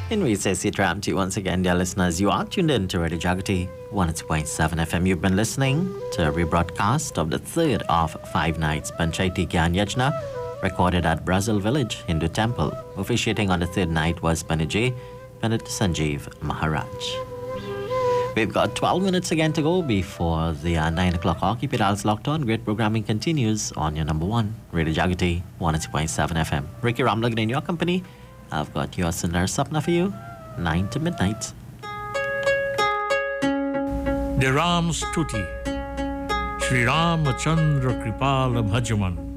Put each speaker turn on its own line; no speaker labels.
In we say Sitram to you once again, dear listeners. You are tuned in to Radio Jagati 102.7 FM. You've been listening to a rebroadcast of the third of 5 nights Panchayati Gyan Yajna, recorded at Brazil Village Hindu Temple. Officiating on the third night was Pandit Sanjeev Maharaj. We've got 12 minutes again to go before the 9 o'clock hour. Keep it all locked on. Great programming continues on your number one, Radio Jagati 102.7 FM. Ricky Ramlagan in your company. I've got your Sundar Sapna for you, 9 to midnight.
The Ram Stuti, Sri Ramachandra Kripala Bhajaman.